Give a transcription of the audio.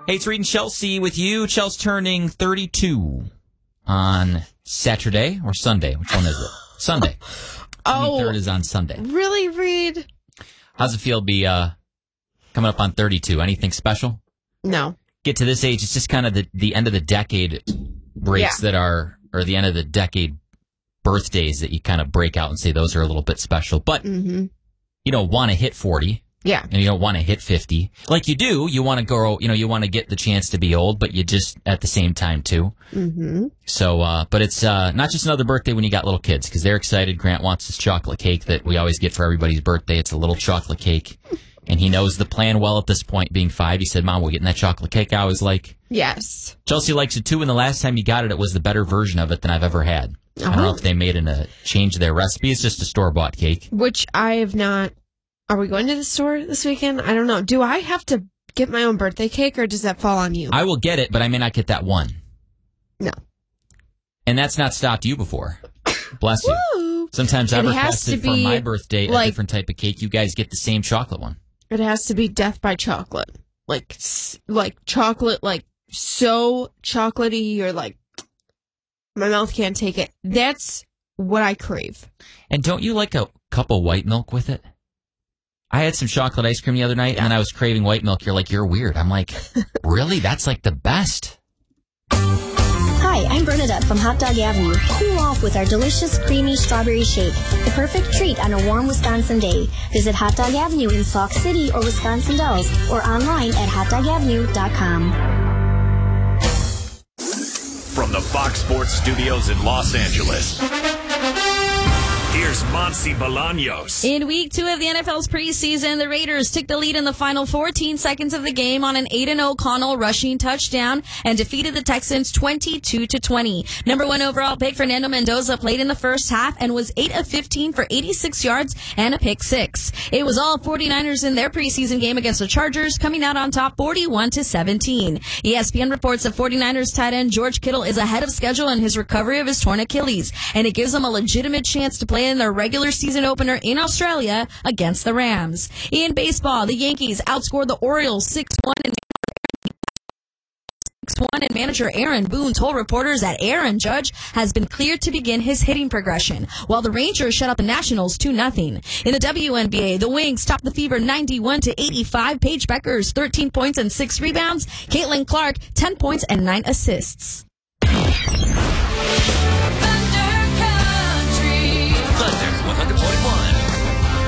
Hey, it's Reed and Chelsea with you. Chelsea's turning 32 on Saturday or Sunday. Which one is it? Sunday. 23rd is on Sunday. Really, Reed? How's it feel to be coming up on 32? Anything special? No. Get to this age, it's just kind of the end of the decade breaks that are, or the end of the decade birthdays that you kind of break out and say those are a little bit special. But you don't want to hit 40. Yeah. And you don't want to hit 50. Like you do, you want to go, you want to get the chance to be old, but you just at the same time too. Mm-hmm. So, but it's not just another birthday when you got little kids, because they're excited. Grant wants this chocolate cake that we always get for everybody's birthday. It's a little chocolate cake. And he knows the plan well at this point, being 5. He said, Mom, we're getting that chocolate cake. I was like, yes. Chelsea likes it too, and the last time you got it, it was the better version of it than I've ever had. I don't know if they made a change their recipe. It's just a store-bought cake. Which I have not. Are we going to the store this weekend? I don't know. Do I have to get my own birthday cake, or does that fall on you? I will get it, but I may not get that one. No. And that's not stopped you before. Bless you. Woo. Sometimes I've requested for my birthday a different type of cake. You guys get the same chocolate one. It has to be death by chocolate. Like chocolate, like so chocolatey, you're like, my mouth can't take it. That's what I crave. And don't you like a cup of white milk with it? I had some chocolate ice cream the other night, and then I was craving white milk. You're like, you're weird. I'm like, really? That's like the best. Hi, I'm Bernadette from Hot Dog Avenue. Cool off with our delicious, creamy strawberry shake. The perfect treat on a warm Wisconsin day. Visit Hot Dog Avenue in Sauk City or Wisconsin Dells, or online at hotdogavenue.com. From the Fox Sports Studios in Los Angeles, here's Monty Bolaños. In week 2 of the NFL's preseason, the Raiders took the lead in the final 14 seconds of the game on an 8-0 Connell rushing touchdown and defeated the Texans 22-20. Number 1 overall pick Fernando Mendoza played in the first half and was 8 of 15 for 86 yards and a pick 6. It was all 49ers in their preseason game against the Chargers, coming out on top 41-17. ESPN reports that 49ers tight end George Kittle is ahead of schedule in his recovery of his torn Achilles, and it gives him a legitimate chance to play in their regular season opener in Australia against the Rams. In baseball, the Yankees outscored the Orioles 6-1 and manager Aaron Boone told reporters that Aaron Judge has been cleared to begin his hitting progression, while the Rangers shut out the Nationals 2-0. In the WNBA, the Wings topped the Fever 91-85. Paige Beckers 13 points and 6 rebounds. Caitlin Clark 10 points and 9 assists.